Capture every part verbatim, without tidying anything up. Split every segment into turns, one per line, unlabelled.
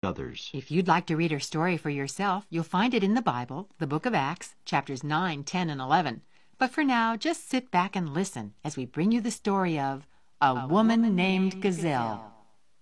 others.
If you'd like to read her story for yourself, you'll find it in the Bible, the book of Acts, chapters nine, ten, and eleven. But for now, just sit back and listen as we bring you the story of A, a Woman, woman Named, named Gazelle.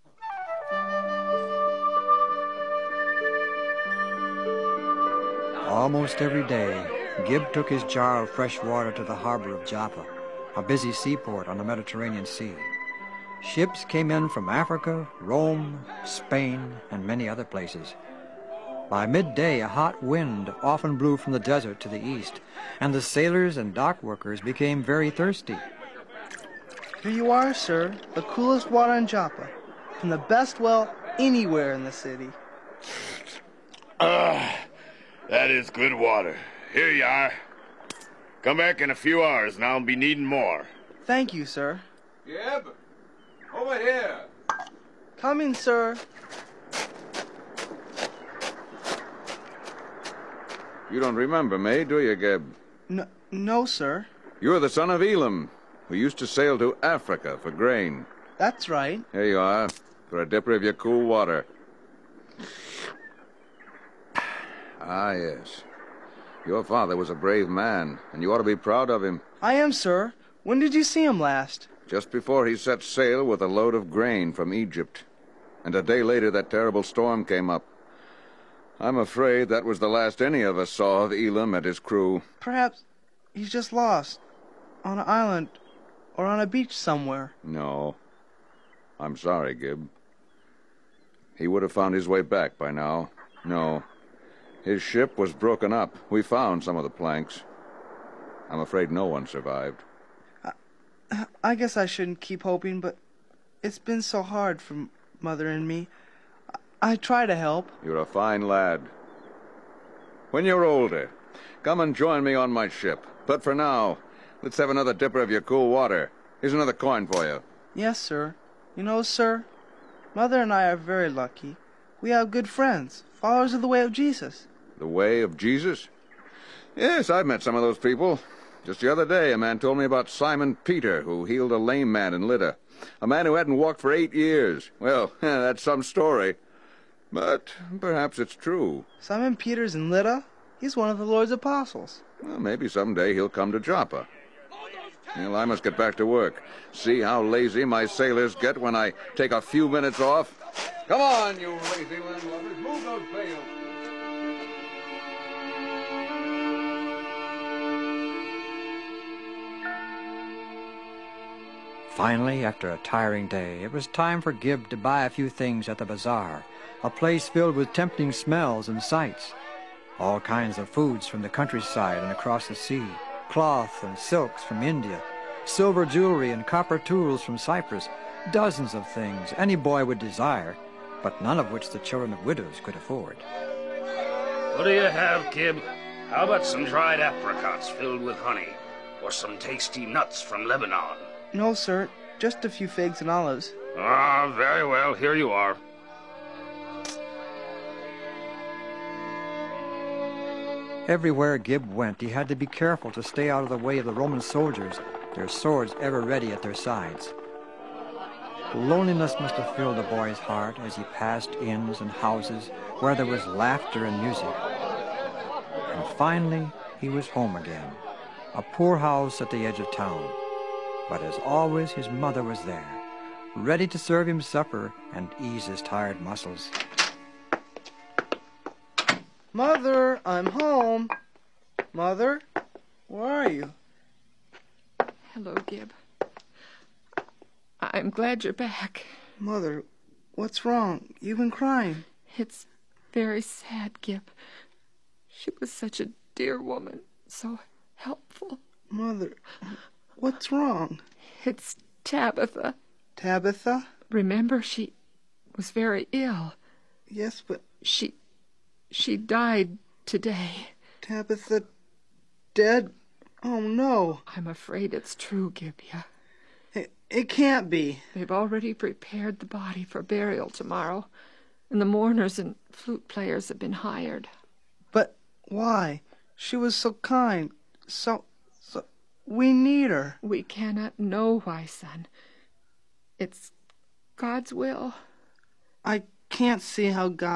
Almost every day, Gib took his jar of fresh water to the harbor of Joppa, a busy seaport on the Mediterranean Sea. Ships came in from Africa, Rome, Spain, and many other places. By midday, a hot wind often blew from the desert to the east, and the sailors and dock workers became very thirsty.
Here you are, sir, the coolest water in Joppa, from the best well anywhere in the city.
Ah, that is good water. Here you are. Come back in a few hours, and I'll be needing more.
Thank you, sir.
Gib, over here.
Coming, sir.
You don't remember me, do you, Gib?
No, no, sir.
You're the son of Elam, who used to sail to Africa for grain.
That's right.
Here you are, for a dipper of your cool water. Ah, yes. Your father was a brave man, and you ought to be proud of him.
I am, sir. When did you see him last?
Just before he set sail with a load of grain from Egypt. And a day later, that terrible storm came up. I'm afraid that was the last any of us saw of Elam and his crew.
Perhaps he's just lost, on an island or on a beach somewhere.
No. I'm sorry, Gib. He would have found his way back by now. No. His ship was broken up. We found some of the planks. I'm afraid no one survived.
I, I guess I shouldn't keep hoping, but it's been so hard for Mother and me. I, I try to help.
You're a fine lad. When you're older, come and join me on my ship. But for now, let's have another dipper of your cool water. Here's another coin for you.
Yes, sir. You know, sir, Mother and I are very lucky. We have good friends, followers of the way of Jesus.
The way of Jesus? Yes, I've met some of those people. Just the other day, a man told me about Simon Peter, who healed a lame man in Lydda. A man who hadn't walked for eight years. Well, that's some story. But perhaps it's true.
Simon Peter's in Lydda? He's one of the Lord's apostles.
Well, maybe someday he'll come to Joppa. Well, I must get back to work. See how lazy my sailors get when I take a few minutes off? Come on, you lazy landlubbers. Move those pails.
Finally, after a tiring day, it was time for Gib to buy a few things at the bazaar, a place filled with tempting smells and sights. All kinds of foods from the countryside and across the sea, cloth and silks from India, silver jewelry and copper tools from Cyprus, dozens of things any boy would desire, but none of which the children of widows could afford.
What do you have, Gib? How about some dried apricots filled with honey, or some tasty nuts from Lebanon?
No, sir, just a few figs and olives.
Ah, very well, here you are.
Everywhere Gib went, he had to be careful to stay out of the way of the Roman soldiers, their swords ever ready at their sides. Loneliness must have filled the boy's heart as he passed inns and houses where there was laughter and music. And finally, he was home again, a poor house at the edge of town. But as always, his mother was there, ready to serve him supper and ease his tired muscles.
Mother, I'm home. Mother, where are you?
Hello, Gib. I'm glad you're back.
Mother, what's wrong? You've been crying.
It's very sad, Gib. She was such a dear woman, so helpful.
Mother, what's wrong?
It's Tabitha.
Tabitha?
Remember, she was very ill.
Yes, but...
She... she died today.
Tabitha dead? Oh, no.
I'm afraid it's true, Gibeah.
It, it can't be.
They've already prepared the body for burial tomorrow, and the mourners and flute players have been hired.
But why? She was so kind, so... so... we need her.
We cannot know why, son. It's God's will.
I can't see how God